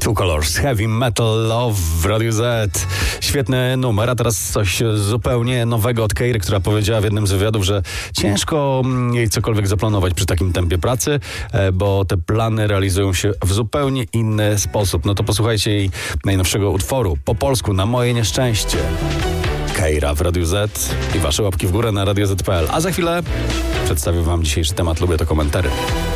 Two Colors, Heavy Metal Love w Radiu Z. Świetny numer, a teraz coś zupełnie nowego od Keiry, która powiedziała w jednym z wywiadów, że ciężko jej cokolwiek zaplanować przy takim tempie pracy, bo te plany realizują się w zupełnie inny sposób. No to posłuchajcie jej najnowszego utworu, po polsku, Na moje nieszczęście. Keira w Radiu Z i wasze łapki w górę na radioz.pl. A za chwilę przedstawię wam dzisiejszy temat, lubię to komentary.